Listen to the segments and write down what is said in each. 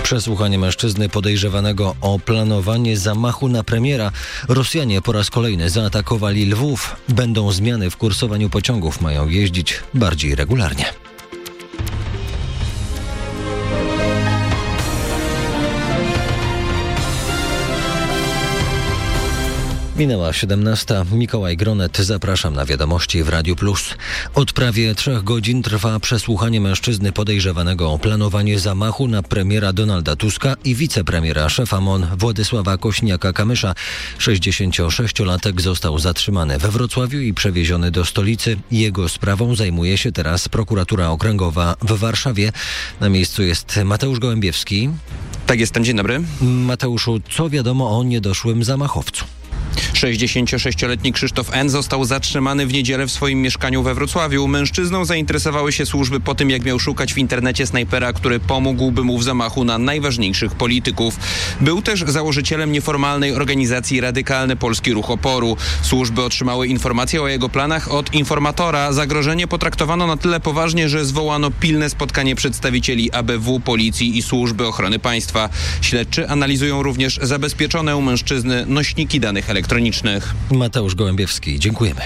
Przesłuchanie mężczyzny podejrzewanego o planowanie zamachu na premiera. Rosjanie po raz kolejny zaatakowali Lwów. Będą zmiany w kursowaniu pociągów, mają jeździć bardziej regularnie. Minęła 17. Mikołaj Gronet, zapraszam na wiadomości w Radiu Plus. Od prawie 3 godzin trwa przesłuchanie mężczyzny podejrzewanego o planowanie zamachu na premiera Donalda Tuska i wicepremiera szefa MON Władysława Kośniaka-Kamysza. 66-latek został zatrzymany we Wrocławiu i przewieziony do stolicy. Jego sprawą zajmuje się teraz prokuratura okręgowa w Warszawie. Na miejscu jest Mateusz Gołębiewski. Tak, jestem. Dzień dobry. Mateuszu, co wiadomo o niedoszłym zamachowcu? 66-letni Krzysztof N. został zatrzymany w niedzielę w swoim mieszkaniu we Wrocławiu. Mężczyzną zainteresowały się służby po tym, jak miał szukać w internecie snajpera, który pomógłby mu w zamachu na najważniejszych polityków. Był też założycielem nieformalnej organizacji Radykalny Polski Ruch Oporu. Służby otrzymały informacje o jego planach od informatora. Zagrożenie potraktowano na tyle poważnie, że zwołano pilne spotkanie przedstawicieli ABW, policji i służby ochrony państwa. Śledczy analizują również zabezpieczone u mężczyzny nośniki danych elektronicznych. Mateusz Gołębiewski, dziękujemy.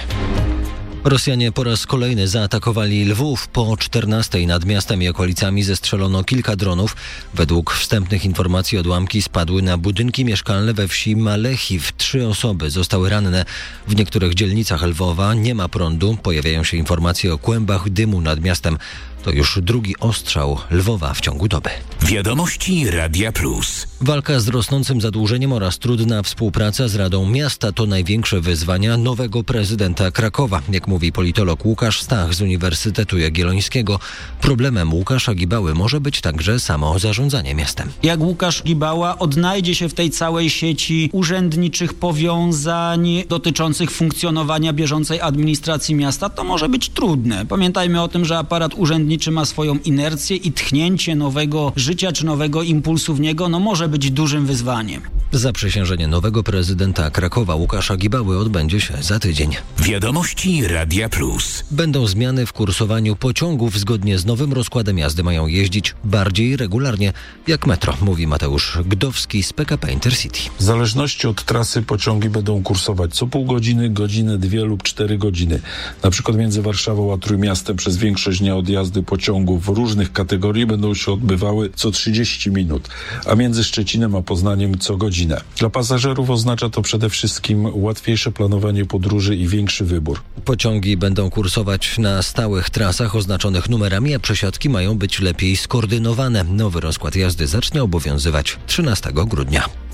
Rosjanie po raz kolejny zaatakowali Lwów. Po 14 nad miastem i okolicami zestrzelono kilka dronów. Według wstępnych informacji odłamki spadły na budynki mieszkalne we wsi Malechiw. 3 osoby zostały ranne. W niektórych dzielnicach Lwowa nie ma prądu. Pojawiają się informacje o kłębach dymu nad miastem. To już drugi ostrzał Lwowa w ciągu doby. Wiadomości Radia Plus. Walka z rosnącym zadłużeniem oraz trudna współpraca z Radą Miasta to największe wyzwania nowego prezydenta Krakowa. Jak mówi politolog Łukasz Stach z Uniwersytetu Jagiellońskiego, problemem Łukasza Gibały może być także samo zarządzanie miastem. Jak Łukasz Gibała odnajdzie się w tej całej sieci urzędniczych powiązań dotyczących funkcjonowania bieżącej administracji miasta, to może być trudne. Pamiętajmy o tym, że aparat urzędniczy ma swoją inercję i tchnięcie nowego życia czy nowego impulsu w niego może być dużym wyzwaniem. Zaprzysiężenie nowego prezydenta Krakowa Łukasza Gibały odbędzie się za tydzień. Wiadomości Radia Plus. Będą zmiany w kursowaniu pociągów. Zgodnie z nowym rozkładem jazdy mają jeździć bardziej regularnie, jak metro, mówi Mateusz Gdowski z PKP Intercity. W zależności od trasy pociągi będą kursować co pół godziny, godzinę, 2 lub 4 godziny. Na przykład między Warszawą a Trójmiastem przez większość dnia odjazdy pociągów różnych kategorii będą się odbywały co 30 minut, a między Szczecinem a Poznaniem co godzinę. Dla pasażerów oznacza to przede wszystkim łatwiejsze planowanie podróży i większy wybór. Pociągi będą kursować na stałych trasach oznaczonych numerami, a przesiadki mają być lepiej skoordynowane. Nowy rozkład jazdy zacznie obowiązywać 13 grudnia.